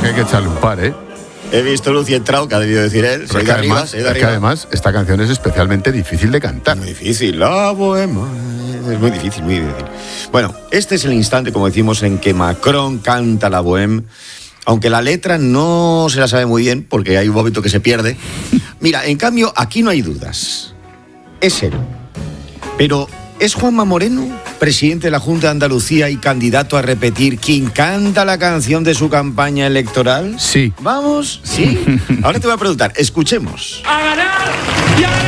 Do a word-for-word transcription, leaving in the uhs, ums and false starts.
que hay que echarle un par, ¿eh? He visto luz y entrado, que ha debido decir él. Pero es que, arriba, además, es que además esta canción es especialmente difícil de cantar. Muy difícil, la bohema. Es muy difícil, muy difícil. Bueno, este es el instante, como decimos, en que Macron canta la bohème, aunque la letra no se la sabe muy bien, porque hay un momento que se pierde. Mira, en cambio, aquí no hay dudas. Es él. Pero, ¿es Juanma Moreno, presidente de la Junta de Andalucía y candidato a repetir, quien canta la canción de su campaña electoral? Sí. ¿Vamos? ¿Sí? Ahora te voy a preguntar, escuchemos. ¡A ganar! ¡Y a ganar!